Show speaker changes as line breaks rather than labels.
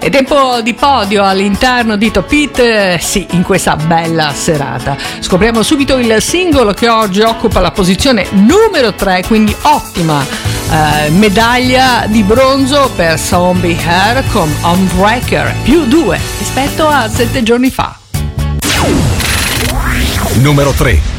È tempo di podio all'interno di Top Hit, sì, in questa bella serata. Scopriamo subito il singolo che oggi occupa la posizione numero 3, quindi ottima medaglia di bronzo per Zombie Hair con Unbreaker, più 2 rispetto a 7 giorni fa.
Numero 3.